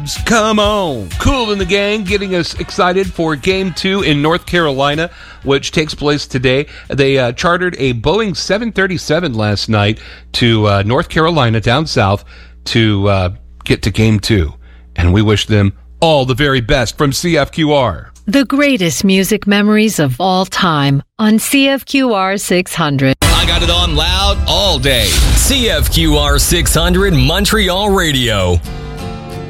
Come on. Cool in the Gang getting us excited for Game 2 in North Carolina, which takes place today. They chartered a Boeing 737 last night to North Carolina down south to get to Game 2. And we wish them all the very best from CFQR. The greatest music memories of all time on CFQR 600. I got it on loud all day. CFQR 600 Montreal Radio.